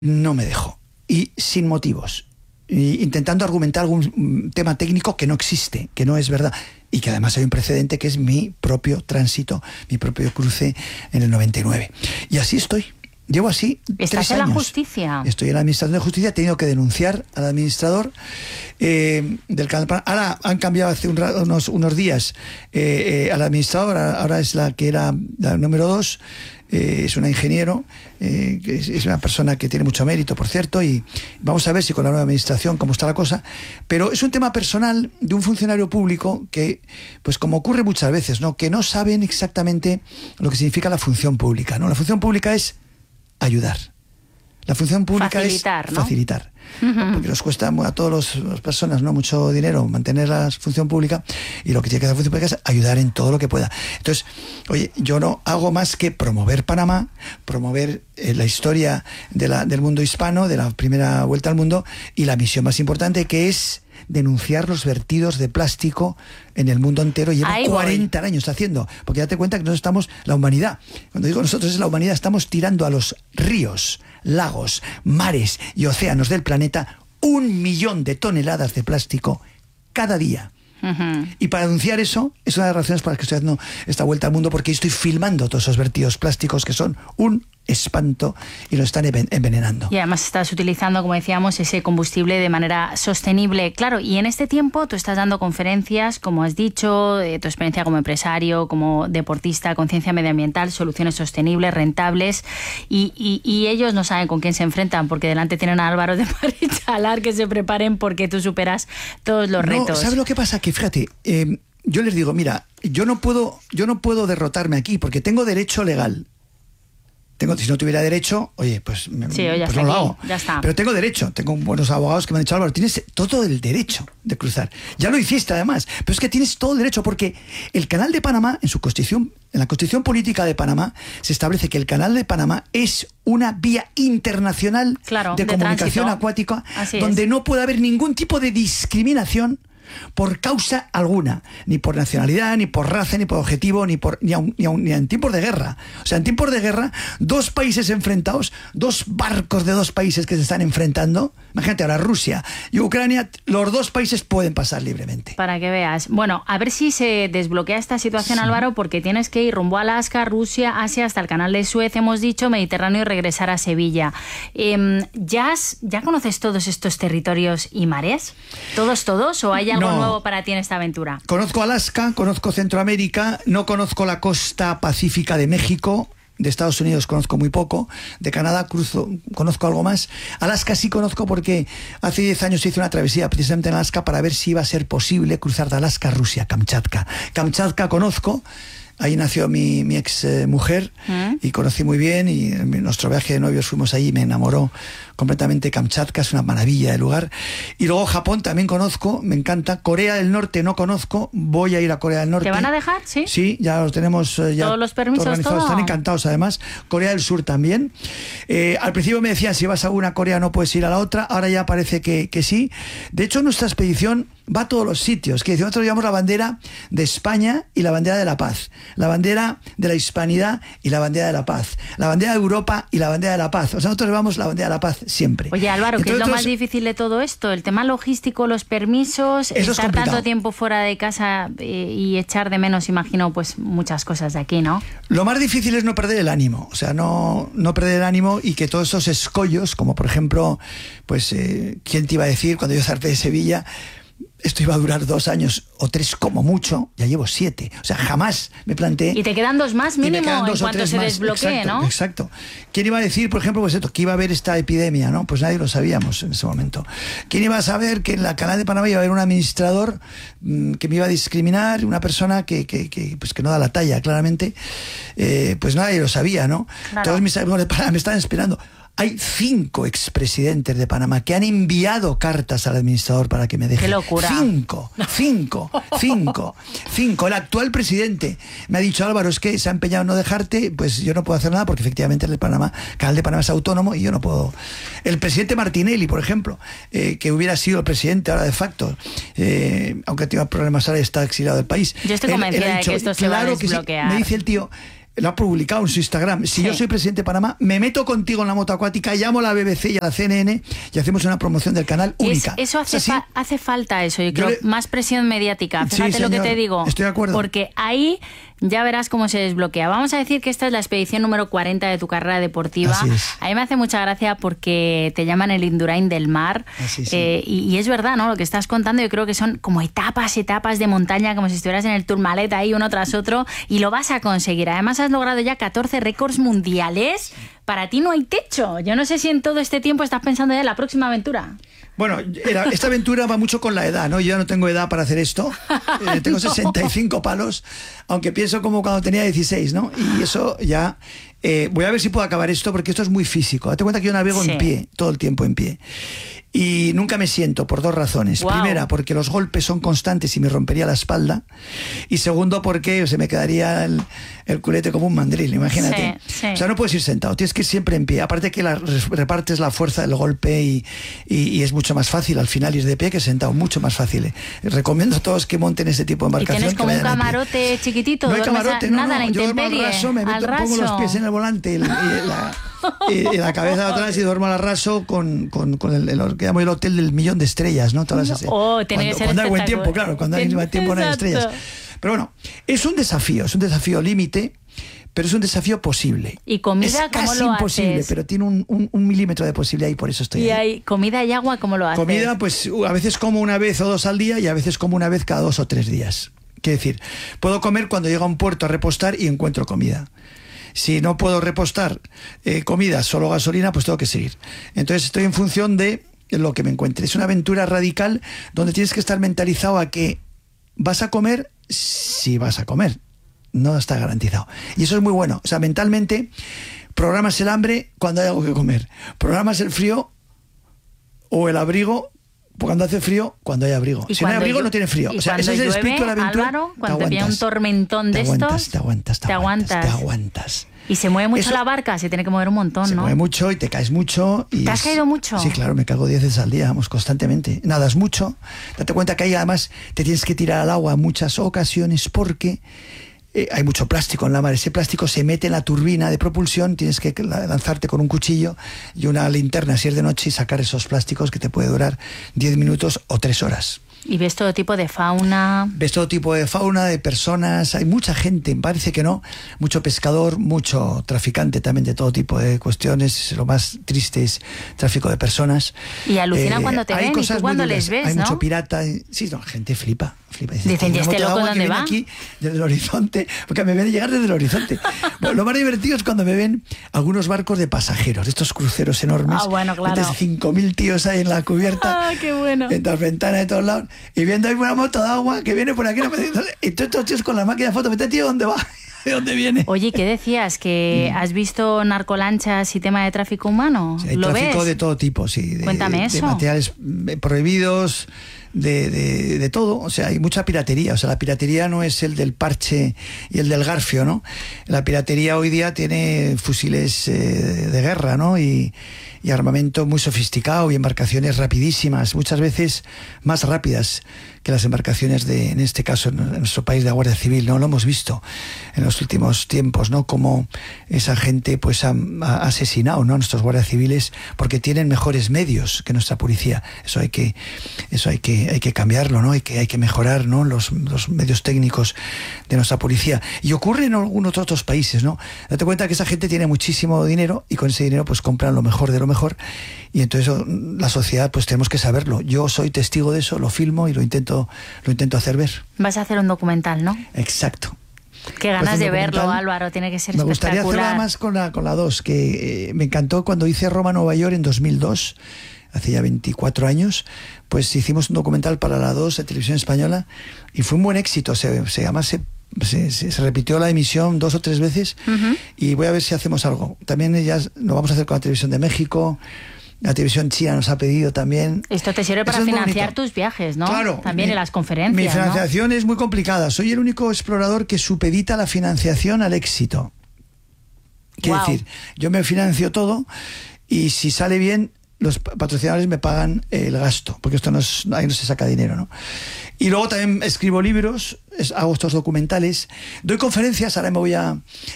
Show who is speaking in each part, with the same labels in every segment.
Speaker 1: No me dejo. Y sin motivos. Y intentando argumentar algún tema técnico que no existe, que no es verdad. Y que además hay un precedente que es mi propio tránsito, mi propio cruce en el 99. Y así estoy. Llevo así 3 años.
Speaker 2: ¿Estás en la justicia?
Speaker 1: Estoy en la administración de justicia. He tenido que denunciar al administrador del canal Panamá. Ahora han cambiado hace unos días al administrador. Ahora es la que era la número 2. Es una ingeniero, es una persona que tiene mucho mérito, por cierto, y vamos a ver si con la nueva administración cómo está la cosa. Pero es un tema personal de un funcionario público que, pues como ocurre muchas veces, ¿no?, que no saben exactamente lo que significa la función pública, ¿no? La función pública es ayudar. La función pública
Speaker 2: facilitar,
Speaker 1: es
Speaker 2: ¿no?
Speaker 1: facilitar. Porque nos cuesta a todas las personas, ¿no?, mucho dinero mantener la función pública, y lo que tiene que hacer la función pública es ayudar en todo lo que pueda. Entonces, oye, yo no hago más que promover Panamá, promover la historia del mundo hispano, de la primera vuelta al mundo, y la misión más importante, que es denunciar los vertidos de plástico en el mundo entero. Llevo 40 años haciendo, porque date cuenta que nosotros estamos, la humanidad, cuando digo nosotros es la humanidad, estamos tirando a los ríos, lagos, mares y océanos del planeta 1 millón de toneladas de plástico cada día. Y para denunciar eso, es una de las razones por las que estoy haciendo esta vuelta al mundo, porque estoy filmando todos esos vertidos plásticos que son un espanto y lo están envenenando.
Speaker 2: Y además estás utilizando, como decíamos, ese combustible de manera sostenible. Claro, y en este tiempo tú estás dando conferencias, como has dicho, de tu experiencia como empresario, como deportista, conciencia medioambiental, soluciones sostenibles, rentables, y ellos no saben con quién se enfrentan, porque delante tienen a Álvaro de Marichalar, que se preparen porque tú superas todos los retos.
Speaker 1: ¿Sabes lo que pasa? Que fíjate, yo les digo, mira, yo no puedo derrotarme aquí porque tengo derecho legal. Si no tuviera derecho, oye, pues no lo hago.
Speaker 2: Ya está.
Speaker 1: Pero tengo derecho, tengo buenos abogados que me han dicho, Álvaro, tienes todo el derecho de cruzar. Ya lo hiciste además, pero es que tienes todo el derecho, porque el Canal de Panamá, en la Constitución Política de Panamá, se establece que el Canal de Panamá es una vía internacional de comunicación acuática, donde no puede haber ningún tipo de discriminación por causa alguna, ni por nacionalidad, ni por raza, ni por objetivo, ni en tiempos de guerra. O sea, en tiempos de guerra, 2 países enfrentados, 2 barcos de 2 países que se están enfrentando, imagínate ahora Rusia y Ucrania, los 2 países pueden pasar libremente.
Speaker 2: Para que veas. Bueno, a ver si se desbloquea esta situación, sí, Álvaro, porque tienes que ir rumbo a Alaska, Rusia, Asia, hasta el canal de Suez, hemos dicho, Mediterráneo, y regresar a Sevilla. ¿Ya conoces todos estos territorios y mares? ¿Todos? ¿O hay algo nuevo para ti en esta aventura?
Speaker 1: Conozco Alaska, conozco Centroamérica, no conozco la costa pacífica de México. De Estados Unidos conozco muy poco, de Canadá conozco algo más. Alaska sí conozco porque hace 10 años hice una travesía precisamente en Alaska para ver si iba a ser posible cruzar de Alaska a Rusia, Kamchatka. Kamchatka conozco, ahí nació mi ex mujer y conocí muy bien, y en nuestro viaje de novios fuimos allí y me enamoró completamente Kamchatka, es una maravilla de lugar. Y luego Japón también conozco, me encanta. Corea del Norte no conozco, voy a ir a Corea del Norte.
Speaker 2: ¿Te van a dejar? Sí.
Speaker 1: Sí, ya los tenemos ya
Speaker 2: todos los permisos,
Speaker 1: organizados, están encantados además. Corea del Sur también. Al principio me decían, si vas a una Corea no puedes ir a la otra, ahora ya parece que sí. De hecho, nuestra expedición va a todos los sitios, que nosotros llevamos la bandera de España y la bandera de la paz, la bandera de la hispanidad y la bandera de la paz, la bandera de Europa y la bandera de la paz. O sea, nosotros llevamos la bandera de la paz siempre.
Speaker 2: Oye, Álvaro, ¿qué es lo más difícil de todo esto? El tema logístico, los permisos, estar tanto tiempo fuera de casa y echar de menos, imagino, pues muchas cosas de aquí, ¿no?
Speaker 1: Lo más difícil es no perder el ánimo, o sea, no perder el ánimo, y que todos esos escollos, como por ejemplo, pues, ¿quién te iba a decir cuando yo zarpé de Sevilla? Esto iba a durar 2 años o 3 como mucho, ya llevo 7. O sea, jamás me planteé.
Speaker 2: Y te quedan 2 más mínimo en cuanto se desbloquee,
Speaker 1: exacto,
Speaker 2: ¿no?
Speaker 1: Exacto. ¿Quién iba a decir, por ejemplo, pues esto, que iba a haber esta epidemia, ¿no? Pues nadie lo sabíamos en ese momento. ¿Quién iba a saber que en la Canal de Panamá iba a haber un administrador que me iba a discriminar, una persona que no da la talla, claramente? Pues nadie lo sabía, ¿no? Claro. Todos mis amigos de Panamá me estaban esperando. Hay 5 expresidentes de Panamá que han enviado cartas al administrador para que me deje.
Speaker 2: ¡Qué locura!
Speaker 1: 5. El actual presidente me ha dicho, Álvaro, es que se ha empeñado en no dejarte, pues yo no puedo hacer nada, porque efectivamente el Canal de Panamá es autónomo y yo no puedo. El presidente Martinelli, por ejemplo, que hubiera sido el presidente ahora de facto, aunque tenga problemas ahora y está exiliado del país.
Speaker 2: Yo estoy convencida de que esto se va a desbloquear.
Speaker 1: Sí. Me dice el tío, lo ha publicado en su Instagram. Si yo soy presidente de Panamá, me meto contigo en la moto acuática, llamo a la BBC y a la CNN y hacemos una promoción del canal única.
Speaker 2: Eso hace falta eso, yo creo, más presión mediática. Fíjate lo que te digo.
Speaker 1: Estoy de acuerdo.
Speaker 2: Porque ahí ya verás cómo se desbloquea. Vamos a decir que esta es la expedición número 40 de tu carrera deportiva.
Speaker 1: Así es.
Speaker 2: A mí me hace mucha gracia porque te llaman el Indurain del mar.
Speaker 1: Así, sí.
Speaker 2: Y es verdad, ¿no? Lo que estás contando, yo creo que son como etapas de montaña, como si estuvieras en el Tourmalet ahí uno tras otro, y lo vas a conseguir. Además has logrado ya 14 récords mundiales. Para ti no hay techo. Yo no sé si en todo este tiempo estás pensando ya en la próxima aventura.
Speaker 1: Bueno, esta aventura va mucho con la edad, ¿no? Yo ya no tengo edad para hacer esto. Tengo 65 palos, aunque pienso como cuando tenía 16, ¿no? Y eso ya... voy a ver si puedo acabar esto, porque esto es muy físico. Date cuenta que yo navego en pie, todo el tiempo en pie. Y nunca me siento, por 2 razones. Wow. Primera, porque los golpes son constantes y me rompería la espalda. Y segundo, porque se me quedaría el culete como un mandril, imagínate.
Speaker 2: Sí.
Speaker 1: O sea, no puedes ir sentado, tienes que ir siempre en pie. Aparte que repartes la fuerza del golpe y es mucho más fácil al final ir de pie que sentado, mucho más fácil. Recomiendo a todos que monten ese tipo de embarcación.
Speaker 2: ¿Y tienes como un camarote chiquitito?
Speaker 1: No hay camarote,
Speaker 2: nada, la
Speaker 1: yo duermo
Speaker 2: intemperie,
Speaker 1: al raso, pongo los pies en el volante y la cabeza de atrás y duermo al raso con lo que llamo el hotel del 1.000.000 de estrellas, ¿no? Todas esas,
Speaker 2: tiene que ser
Speaker 1: cuando hay buen tiempo, claro, cuando hay buen tiempo no hay estrellas. Pero bueno, es un desafío límite, pero es un desafío posible.
Speaker 2: ¿Y comida cómo lo haces?
Speaker 1: Es casi imposible, pero tiene un milímetro de posibilidad y por eso estoy
Speaker 2: ahí.
Speaker 1: ahí.
Speaker 2: ¿Y comida y agua cómo lo haces?
Speaker 1: Comida, pues a veces como una vez o 2 al día y a veces como una vez cada 2 o 3 días. Quiero decir, puedo comer cuando llego a un puerto a repostar y encuentro comida. Si no puedo repostar comida, solo gasolina, pues tengo que seguir. Entonces estoy en función de lo que me encuentre. Es una aventura radical donde tienes que estar mentalizado a que vas a comer si vas a comer. No está garantizado. Y eso es muy bueno. O sea, mentalmente programas el hambre cuando hay algo que comer. Programas el frío o el abrigo cuando hace frío, cuando hay abrigo. Si no hay abrigo, no tiene frío. O sea, ese es el espíritu de la aventura.
Speaker 2: Álvaro, cuando te viene un tormentón de estos,
Speaker 1: te aguantas.
Speaker 2: Y se mueve mucho la barca, se tiene que mover un montón, ¿no?
Speaker 1: Se mueve mucho y te caes mucho. Y
Speaker 2: ¿Te has caído mucho?
Speaker 1: Sí, claro, me caigo 10 veces al día, vamos, constantemente. Nadas mucho. Date cuenta que ahí además te tienes que tirar al agua en muchas ocasiones porque hay mucho plástico en la mar. Ese plástico se mete en la turbina de propulsión, tienes que lanzarte con un cuchillo y una linterna si es de noche y sacar esos plásticos que te puede durar 10 minutos o 3 horas.
Speaker 2: ¿Y ves todo tipo de fauna?
Speaker 1: Ves todo tipo de fauna, de personas, hay mucha gente, parece que no, mucho pescador, mucho traficante también de todo tipo de cuestiones, lo más triste es tráfico de personas.
Speaker 2: Y alucinan cuando te ven y tú cuando les ves,
Speaker 1: hay
Speaker 2: ¿no?
Speaker 1: mucho pirata, sí, no, la gente flipa.
Speaker 2: Dicen, ¿y este loco dónde va?
Speaker 1: Aquí, desde el horizonte, porque me ven llegar desde el horizonte. Bueno, lo más divertido es cuando me ven algunos barcos de pasajeros, estos cruceros enormes.
Speaker 2: Ah, bueno, claro.
Speaker 1: 5.000 tíos ahí en la cubierta.
Speaker 2: Ah, qué bueno.
Speaker 1: En las ventanas de todos lados. Y viendo ahí una moto de agua que viene por aquí. Y todos estos tíos con la máquina de foto. Vete, tío, ¿dónde va? ¿De dónde viene?
Speaker 2: Oye, ¿qué decías? ¿Que has visto narcolanchas y tema de tráfico humano?
Speaker 1: Sí, hay
Speaker 2: ¿Lo
Speaker 1: tráfico
Speaker 2: ves?
Speaker 1: de todo tipo, sí.
Speaker 2: Cuéntame eso.
Speaker 1: De materiales prohibidos, de todo. O sea, hay mucha piratería. O sea, la piratería no es el del parche y el del garfio, ¿no? La piratería hoy día tiene fusiles de guerra, ¿no? Y armamento muy sofisticado y embarcaciones rapidísimas, muchas veces más rápidas que las embarcaciones en este caso, en nuestro país, de la Guardia Civil, ¿no? Lo hemos visto en los últimos tiempos, ¿no? Como esa gente pues ha asesinado, ¿no? A nuestros guardias civiles porque tienen mejores medios que nuestra policía. Eso hay que cambiarlo, ¿no? Hay que mejorar, ¿no? Los medios técnicos de nuestra policía. Y ocurre en algunos otros países, ¿no? Date cuenta que esa gente tiene muchísimo dinero y con ese dinero pues compran lo mejor de lo mejor, y entonces la sociedad pues tenemos que saberlo. Yo soy testigo de eso, lo filmo y lo intento hacer ver.
Speaker 2: Vas a hacer un documental, ¿no?
Speaker 1: Exacto.
Speaker 2: Qué ganas de verlo, Álvaro, tiene que ser
Speaker 1: me
Speaker 2: espectacular.
Speaker 1: Me gustaría hacerlo más con la 2, que me encantó cuando hice Roma-Nueva York en 2002, hace ya 24 años, pues hicimos un documental para la 2 de Televisión Española y fue un buen éxito. Se repitió la emisión 2 o 3 veces y voy a ver si hacemos algo. También ya lo vamos a hacer con la Televisión de México. La televisión china nos ha pedido también.
Speaker 2: Esto te sirve para financiar tus viajes, ¿no?
Speaker 1: Claro.
Speaker 2: También en las conferencias.
Speaker 1: Mi financiación, ¿no? Es muy complicada. Soy el único explorador que supedita la financiación al éxito. Quiero decir, yo me financio todo y si sale bien, los patrocinadores me pagan el gasto, porque esto ahí no se saca dinero, ¿no? Y luego también escribo libros, hago estos documentales, doy conferencias. Ahora me voy a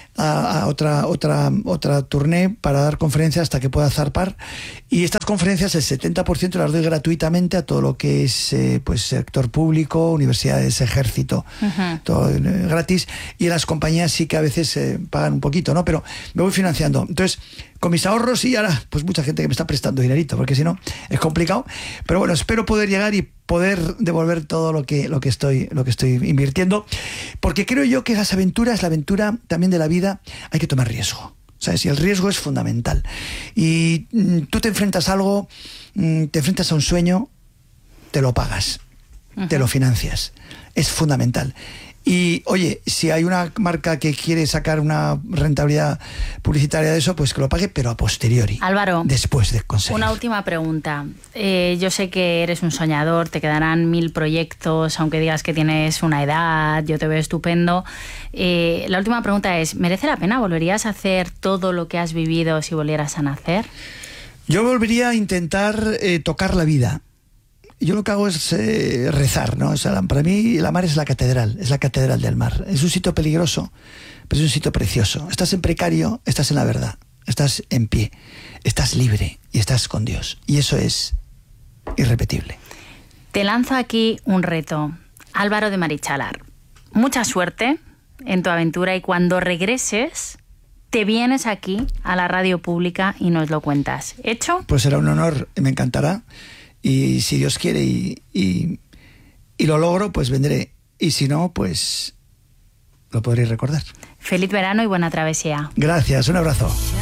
Speaker 1: otra tournée para dar conferencias hasta que pueda zarpar. Y estas conferencias, el 70% las doy gratuitamente a todo lo que es pues sector público, universidades, ejército, todo gratis. Y en las compañías sí que a veces pagan un poquito, ¿no? Pero me voy financiando. Entonces, con mis ahorros, y ahora pues mucha gente que me está prestando dinerito, porque si no es complicado. Pero bueno, espero poder llegar y poder devolver todo lo que estoy invirtiendo, porque creo yo que las aventuras, la aventura también de la vida, hay que tomar riesgo, ¿sabes? Y el riesgo es fundamental. Y tú te enfrentas a algo, te enfrentas a un sueño, te lo pagas, te lo financias, es fundamental. Y oye, si hay una marca que quiere sacar una rentabilidad publicitaria de eso, pues que lo pague, pero a posteriori.
Speaker 2: Álvaro,
Speaker 1: después de conseguir.
Speaker 2: Una última pregunta. Yo sé que eres un soñador, te quedarán 1000 proyectos, aunque digas que tienes una edad, yo te veo estupendo. La última pregunta es, ¿merece la pena? ¿Volverías a hacer todo lo que has vivido si volvieras a nacer?
Speaker 1: Yo volvería a intentar tocar la vida. Yo lo que hago es rezar, ¿no? O sea, para mí la mar es la catedral del mar. Es un sitio peligroso, pero es un sitio precioso. Estás en precario, estás en la verdad, estás en pie, estás libre y estás con Dios. Y eso es irrepetible.
Speaker 2: Te lanzo aquí un reto. Álvaro de Marichalar, mucha suerte en tu aventura y cuando regreses te vienes aquí a la radio pública y nos lo cuentas. ¿Hecho?
Speaker 1: Pues será un honor, me encantará. Y si Dios quiere y lo logro, pues vendré. Y si no, pues lo podréis recordar.
Speaker 2: Feliz verano y buena travesía.
Speaker 1: Gracias, un abrazo.